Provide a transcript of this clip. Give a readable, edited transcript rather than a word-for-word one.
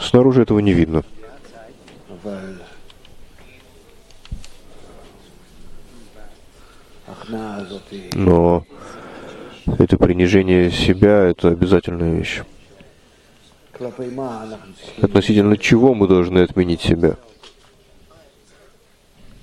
Снаружи этого не видно. Но это принижение себя — это обязательная вещь. Относительно чего мы должны отменить себя?